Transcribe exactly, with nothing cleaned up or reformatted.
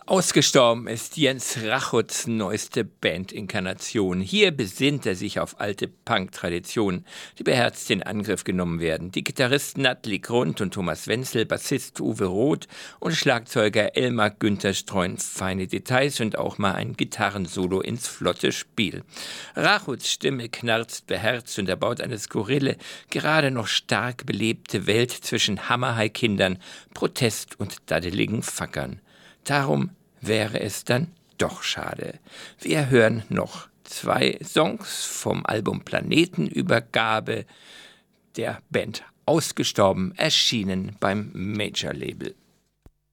Ausgestorben ist Jens Rachut's neueste Bandinkarnation. Hier besinnt er sich auf alte Punk-Traditionen, die beherzt in Angriff genommen werden. Die Gitarristen Nathalie Grund und Thomas Wenzel, Bassist Uwe Roth und Schlagzeuger Elmar Günther streuen feine Details und auch mal ein Gitarrensolo ins flotte Spiel. Rachut's Stimme knarzt beherzt und er baut eine skurrile, gerade noch stark belebte Welt zwischen Hammerhai-Kindern, Protest und daddeligen Fackern. Darum wäre es dann doch schade. Wir hören noch zwei Songs vom Album Planetenübergabe der Band Ausgestorben, erschienen beim Major Label.